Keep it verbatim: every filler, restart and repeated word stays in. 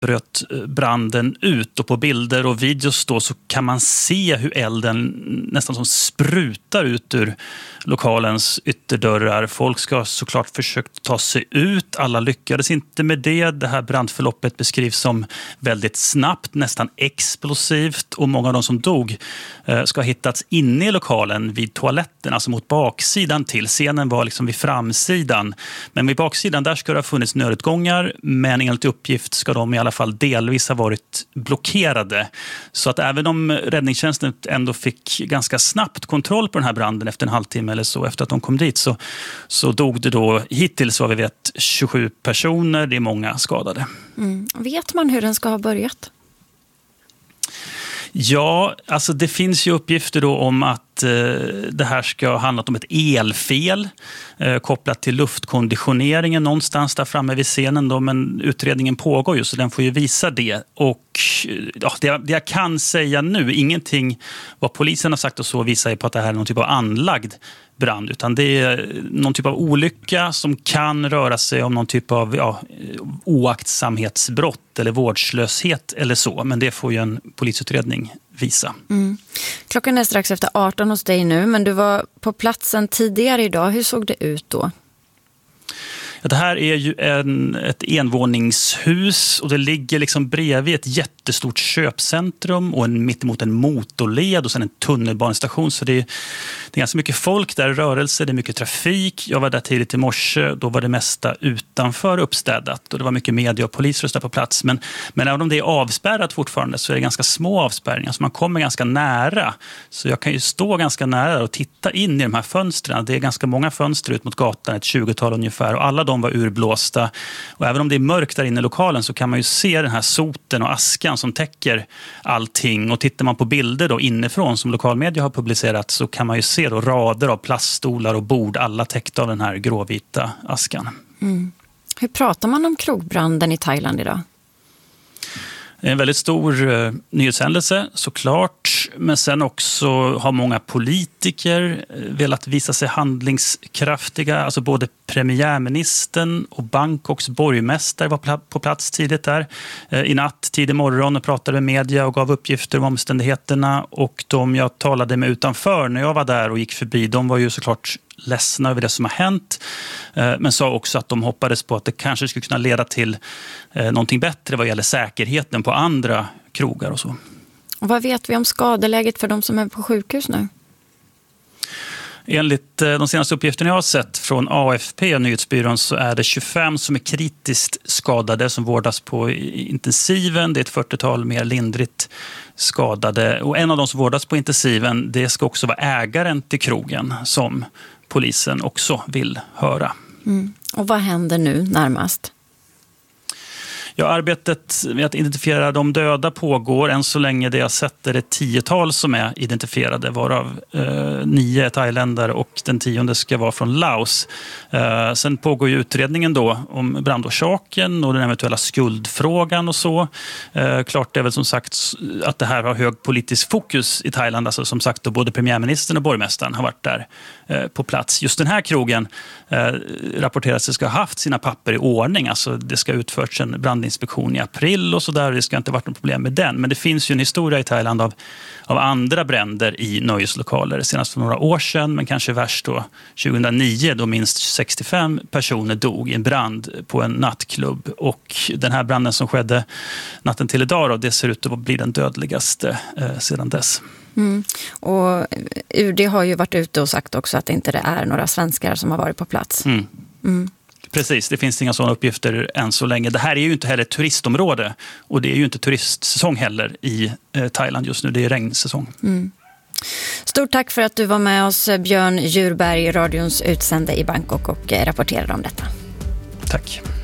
bröt branden ut, och på bilder och videos då så kan man se hur elden nästan som sprutar ut ur lokalens ytterdörrar. Folk ska såklart försökt ta sig ut. Alla lyckades inte med det. Det här brandförloppet beskrivs som väldigt snabbt, nästan explosivt, och många av de som dog eh, ska ha hittats inne i lokalen vid toaletten, alltså mot baksidan till. Scenen var liksom vid framsidan. Men vid baksidan där ska det ha funnits nödutgångar, men enligt uppgift ska de i alla fall delvis ha varit blockerade. Så att även om räddningstjänsten ändå fick ganska snabbt kontroll på den här branden efter en halvtimme eller så efter att de kom dit, så, så dog det då hittills vad vi vet tjugosju personer, det är många skadade. Mm. Vet man hur den ska ha börjat? Ja, alltså det finns ju uppgifter då om att eh, det här ska ha handlat om ett elfel eh, kopplat till luftkonditioneringen någonstans där framme vid scenen då, men utredningen pågår ju så den får ju visa det. Och ja, det, det jag kan säga nu, ingenting vad polisen har sagt och så visar ju på att det här är någon typ av anlagd brand, utan det är någon typ av olycka som kan röra sig om någon typ av ja, oaktsamhetsbrott eller vårdslöshet eller så, men det får ju en polisutredning visa. Mm. Klockan är strax efter arton hos dig nu, men du var på platsen tidigare idag. Hur såg det ut då? Ja, det här är ju en, ett envåningshus och det ligger liksom bredvid ett jättestort köpcentrum och en, mittemot en motorled och sen en tunnelbanestation. Så det är, det är ganska mycket folk där, rörelse, det är mycket trafik. Jag var där tidigt i morse, då var det mesta utanför uppstädat och det var mycket media och polisröster på plats. Men, men även om det är avspärrat fortfarande så är det ganska små avspärrningar, så man kommer ganska nära. Så jag kan ju stå ganska nära och titta in i de här fönstren. Det är ganska många fönster ut mot gatan, ett tjugotal ungefär, och alla de var urblåsta. Och även om det är mörkt där inne i lokalen så kan man ju se den här soten och askan som täcker allting. Och tittar man på bilder då inifrån som lokalmedia har publicerat så kan man ju se då rader av plaststolar och bord, alla täckta av den här gråvita askan. Mm. Hur pratar man om krogbranden i Thailand idag? Det är en väldigt stor eh, nyhetshändelse såklart, men sen också har många politiker eh, velat visa sig handlingskraftiga. Alltså både premiärministern och Bangkoks borgmästare var pl- på plats tidigt där. Eh, I natt, tidig morgon, och pratade med media och gav uppgifter om omständigheterna. Och de jag talade med utanför när jag var där och gick förbi, de var ju såklart ledsna över det som har hänt, men sa också att de hoppades på att det kanske skulle kunna leda till någonting bättre vad gäller säkerheten på andra krogar och så. Och vad vet vi om skadeläget för de som är på sjukhus nu? Enligt de senaste uppgifterna jag har sett från A F P, nyhetsbyrån, så är det tjugofem som är kritiskt skadade som vårdas på intensiven. Det är ett fyrtiotal mer lindrigt skadade. Och en av de som vårdas på intensiven, det ska också vara ägaren till krogen som polisen också vill höra. Mm. Och vad händer nu närmast? Ja, arbetet med att identifiera de döda pågår. Än så länge det jag sett är det tiotal som är identifierade, varav eh, nio är thailändare och den tionde ska vara från Laos. Eh, sen pågår ju utredningen då om brandorsaken och den eventuella skuldfrågan och så. Eh, klart är väl som sagt att det här har hög politisk fokus i Thailand. Alltså som sagt då både premiärministern och borgmästaren har varit där eh, på plats. Just den här krogen eh, rapporteras att ska ha haft sina papper i ordning. Alltså det ska utförts en brand inspektion i april och så där. Det ska inte varit något problem med den. Men det finns ju en historia i Thailand av, av andra bränder i nöjeslokaler. Senast för några år sedan, men kanske värst då tjugohundranio, då minst sextiofem personer dog i en brand på en nattklubb. Och den här branden som skedde natten till idag då, det ser ut att bli den dödligaste eh, sedan dess. Mm. Och U D har ju varit ute och sagt också att det inte är några svenskar som har varit på plats. Mm. Mm. Precis, det finns inga sådana uppgifter än så länge. Det här är ju inte heller ett turistområde och det är ju inte turistsäsong heller i eh, Thailand just nu. Det är regnsäsong. Mm. Stort tack för att du var med oss, Björn Djurberg, radions utsände i Bangkok, och rapporterade om detta. Tack.